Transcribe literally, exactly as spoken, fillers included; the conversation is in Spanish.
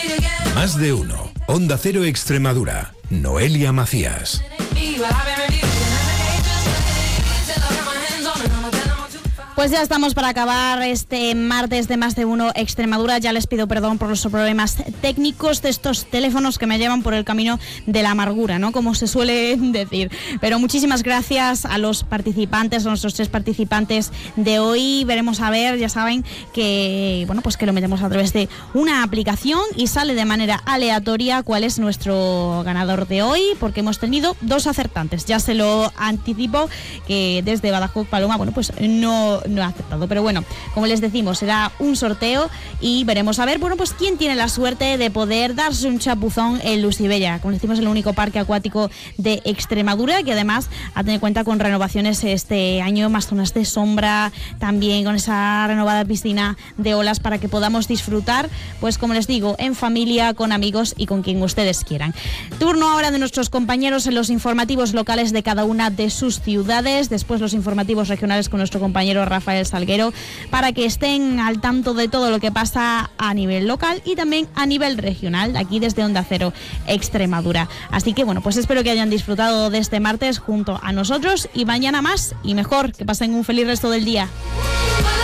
Más de uno. Onda Cero Extremadura. Noelia Macías. Pues ya estamos para acabar este martes de Más de Uno Extremadura. Ya les pido perdón por los problemas técnicos de estos teléfonos que me llevan por el camino de la amargura, ¿no? Como se suele decir. Pero muchísimas gracias a los participantes, a nuestros tres participantes de hoy. Veremos a ver, ya saben que, bueno, pues que lo metemos a través de una aplicación y sale de manera aleatoria cuál es nuestro ganador de hoy, porque hemos tenido dos acertantes. Ya se lo anticipo que desde Badajoz Paloma, bueno, pues no... no ha aceptado, pero bueno, como les decimos, será un sorteo y veremos a ver, bueno, pues quién tiene la suerte de poder darse un chapuzón en Lucibella, como decimos, el único parque acuático de Extremadura, que además ha tenido cuenta con renovaciones este año, más zonas de sombra, también con esa renovada piscina de olas para que podamos disfrutar, pues como les digo, en familia, con amigos y con quien ustedes quieran. Turno ahora de nuestros compañeros en los informativos locales de cada una de sus ciudades, después los informativos regionales con nuestro compañero Rafael Salguero, para que estén al tanto de todo lo que pasa a nivel local y también a nivel regional, aquí desde Onda Cero Extremadura. Así que bueno, pues espero que hayan disfrutado de este martes junto a nosotros y mañana más y mejor, que pasen un feliz resto del día.